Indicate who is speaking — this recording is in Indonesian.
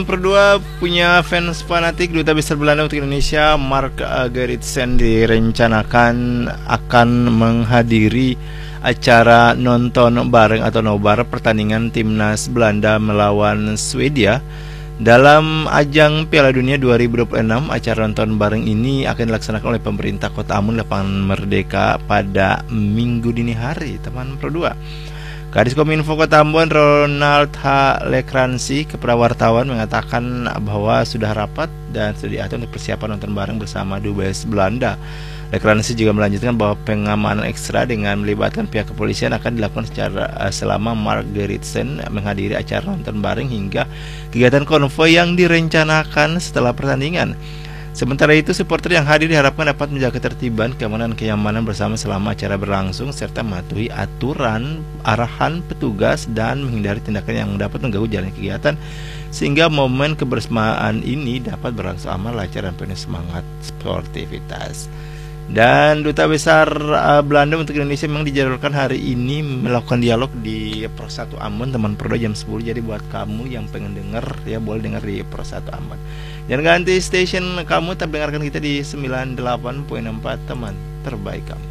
Speaker 1: Berdua punya fans fanatik Duta Besar Belanda untuk Indonesia Mark Gerritsen direncanakan akan menghadiri acara nonton bareng atau nobar pertandingan timnas Belanda melawan Swedia dalam ajang Piala Dunia 2026. Acara nonton bareng ini akan dilaksanakan oleh pemerintah Kota Ambon Lapangan Merdeka pada Minggu dini hari, teman berdua. Kadis Kominfo Kota Ambon Ronald H. Lekransi kepada wartawan mengatakan bahwa sudah rapat dan sudah diatur untuk persiapan nonton bareng bersama Dubes Belanda. Lekransi juga melanjutkan bahwa pengamanan ekstra dengan melibatkan pihak kepolisian akan dilakukan selama Mark Gerritsen menghadiri acara nonton bareng hingga kegiatan konvoi yang direncanakan setelah pertandingan. Sementara itu, supporter yang hadir diharapkan dapat menjaga ketertiban, keamanan, dan kenyamanan bersama selama acara berlangsung serta mematuhi aturan, arahan petugas dan menghindari tindakan yang dapat mengganggu jalannya kegiatan sehingga momen kebersamaan ini dapat berlangsung aman, lancar, dan penuh semangat sportivitas. Dan Duta Besar Belanda untuk Indonesia memang dijadwalkan hari ini melakukan dialog di Pro 1 Ambon, teman Pro jam 10. Jadi buat kamu yang pengen denger ya boleh denger di Pro 1 Ambon. Jangan ganti station kamu, tetap dengarkan kita di 98.4 teman terbaik kamu.